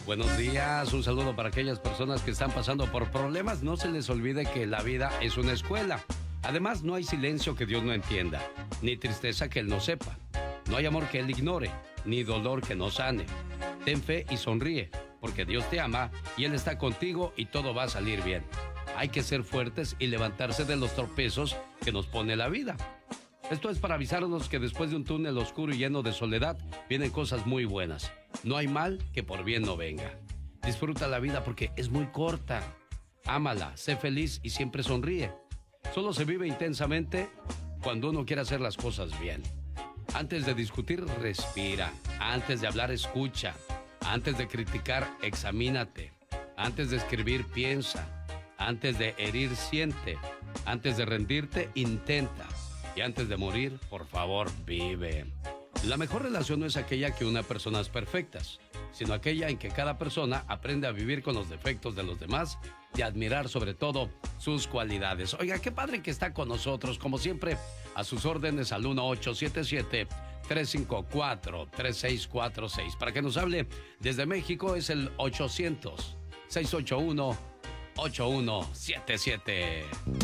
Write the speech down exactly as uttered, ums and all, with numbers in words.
Buenos días, un saludo para aquellas personas que están pasando por problemas. No se les olvide que la vida es una escuela. Además, no hay silencio que Dios no entienda, ni tristeza que Él no sepa. No hay amor que Él ignore, ni dolor que no sane. Ten fe y sonríe, porque Dios te ama y Él está contigo y todo va a salir bien. Hay que ser fuertes y levantarse de los tropezos que nos pone la vida. Esto es para avisarnos que después de un túnel oscuro y lleno de soledad, vienen cosas muy buenas. No hay mal que por bien no venga. Disfruta la vida porque es muy corta. Ámala, sé feliz y siempre sonríe. Solo se vive intensamente cuando uno quiere hacer las cosas bien. Antes de discutir, respira. Antes de hablar, escucha. Antes de criticar, examínate. Antes de escribir, piensa. Antes de herir, siente. Antes de rendirte, intenta. Y antes de morir, por favor, vive. La mejor relación no es aquella que une a personas perfectas, sino aquella en que cada persona aprende a vivir con los defectos de los demás y a admirar sobre todo sus cualidades. Oiga, qué padre que está con nosotros, como siempre, a sus órdenes al uno ocho siete siete, tres cinco cuatro, tres seis cuatro seis. Para que nos hable desde México es el ochocientos, seiscientos ochenta y uno, ochenta y uno setenta y siete.